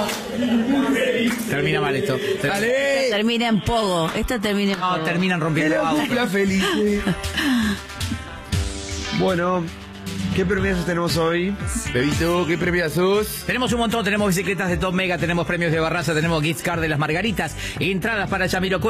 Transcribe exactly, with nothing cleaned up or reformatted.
Termina mal esto. Dale. Termina en pogo. Esto termina en No, pogo. terminan rompiendo Era autos. cumpla feliz. Bueno, ¿qué premios tenemos hoy? Bebito, ¿qué premios sos? Tenemos un montón, tenemos bicicletas de Top Mega, tenemos premios de Barraza, tenemos gift card de las Margaritas, entradas para Jamiroquai.